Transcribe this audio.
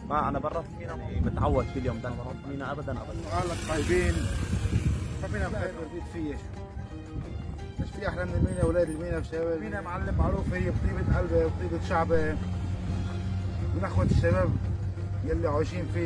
ما انا برا في مينا متعود كل يوم ده، برا في مينا ابدا ابدا. اهلك طيبين، ما فينا بخير برديت فيه. مش في احلى من المينا، اولاد المينا والشباب. المينا معلم معروف هي بطيبة قلبه وبطيبة شعبه ونخوة الشباب يلي عايشين فيه.